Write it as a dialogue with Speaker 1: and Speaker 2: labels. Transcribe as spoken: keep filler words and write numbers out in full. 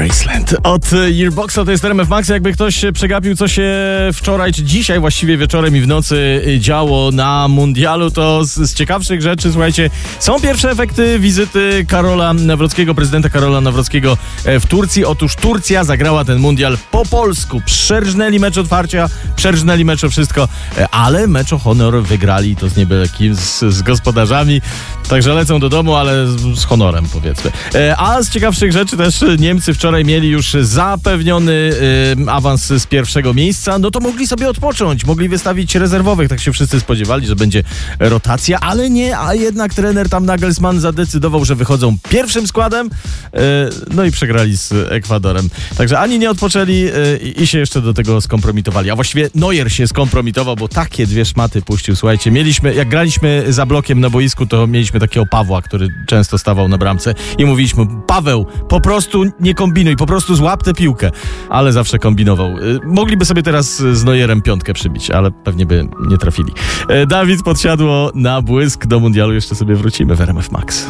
Speaker 1: Graceland. Od Yearboxa to jest R M F Max. Jakby ktoś przegapił, co się wczoraj, czy dzisiaj właściwie wieczorem i w nocy działo na mundialu, to z, z ciekawszych rzeczy, słuchajcie, są pierwsze efekty wizyty Karola Nawrockiego, prezydenta Karola Nawrockiego w Turcji. Otóż Turcja zagrała ten mundial po polsku. Przerżnęli mecz otwarcia, przerżnęli mecz o wszystko, ale mecz o honor wygrali, to z nie byle kim, z, z gospodarzami. Także lecą do domu, ale z, z honorem, powiedzmy. A z ciekawszych rzeczy też Niemcy wczoraj mieli już zapewniony y, awans z pierwszego miejsca, no to mogli sobie odpocząć, mogli wystawić rezerwowych, tak się wszyscy spodziewali, że będzie rotacja, ale nie, a jednak trener tam Nagelsmann zadecydował, że wychodzą pierwszym składem, y, no i przegrali z Ekwadorem. Także ani nie odpoczęli y, i się jeszcze do tego skompromitowali, a właściwie Neuer się skompromitował, bo takie dwie szmaty puścił, słuchajcie, mieliśmy, jak graliśmy za blokiem na boisku, to mieliśmy takiego Pawła, który często stawał na bramce i mówiliśmy: Paweł, po prostu nie kombinuj, po prostu złap tę piłkę. Ale zawsze kombinował. Mogliby sobie teraz z Neuerem piątkę przybić, ale pewnie by nie trafili. Dawid Podsiadło na błysk. Do mundialu jeszcze sobie wrócimy w R M F Max.